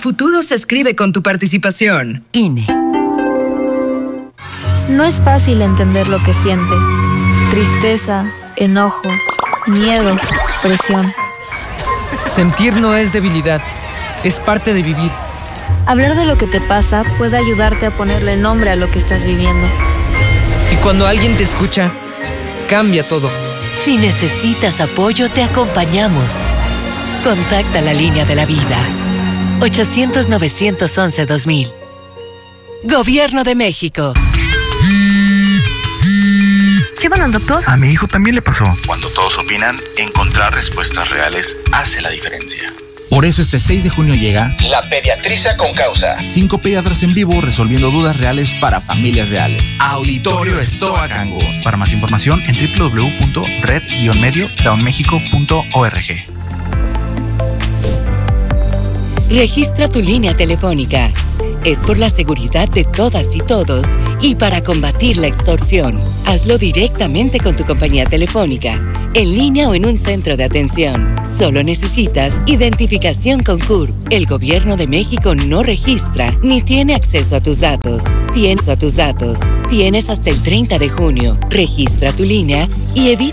futuro se escribe con tu participación. INE. No es fácil entender lo que sientes. Tristeza, enojo, miedo, presión. Sentir no es debilidad, es parte de vivir. Hablar de lo que te pasa puede ayudarte a ponerle nombre a lo que estás viviendo. Y cuando alguien te escucha, cambia todo. Si necesitas apoyo, te acompañamos. Contacta la línea de la vida. 800-911-2000. Gobierno de México. ¿Llevan al doctor? A mi hijo también le pasó. Cuando todos opinan, encontrar respuestas reales hace la diferencia. Por eso este 6 de junio llega La Pediatriza con Causa. 5 pediatras en vivo resolviendo dudas reales para familias reales. Auditorio Stoa Cancún. Para más información en www.red-medio-mexico.org. Registra tu línea telefónica. Es por la seguridad de todas y todos y para combatir la extorsión. Hazlo directamente con tu compañía telefónica, en línea o en un centro de atención. Solo necesitas identificación con CURP. El Gobierno de México no registra ni tiene acceso a tus datos. Tienes hasta el 30 de junio. Registra tu línea y evita